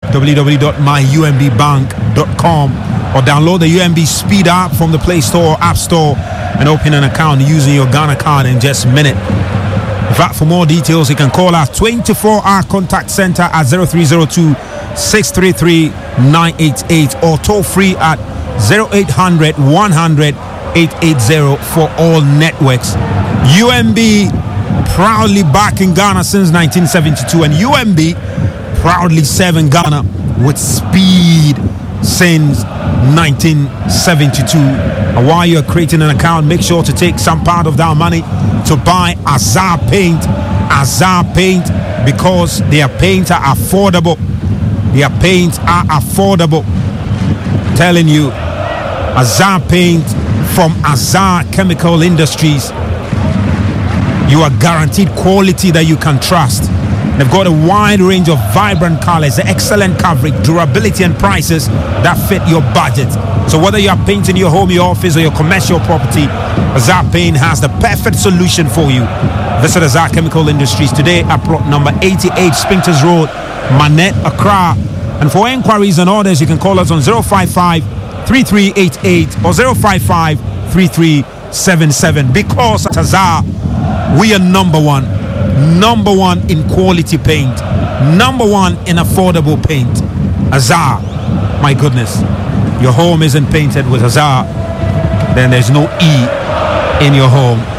www.myumbbank.com, or download the UMB Speed app from the Play Store or App Store and open an account using your Ghana card in just a minute. In fact, for more details, you can call our 24-hour contact center at 0302-633-988 or toll free at 0800-100-880 for all networks. UMB proudly back in Ghana since 1972, and UMB proudly serving Ghana with speed since 1972. And while you're creating an account, make sure to take some part of that money to buy Azar Paint. Azar Paint, because their paints are affordable. Their paints are affordable. I'm telling you, Azar Paint from Azar Chemical Industries. You are guaranteed quality that you can trust. They've got a wide range of vibrant colors, excellent coverage, durability, and prices that fit your budget. So whether you are painting your home, your office, or your commercial property, Azar Paint has the perfect solution for you. Visit Azar Chemical Industries today at plot number 88 Spintex Road, Manette, Accra. And for inquiries and orders, you can call us on 055-3388 or 055-3377. Because at Azar, we are number one in quality paint, number one in affordable paint. Azar, my goodness, your home isn't painted with Azar, then there's no E in your home.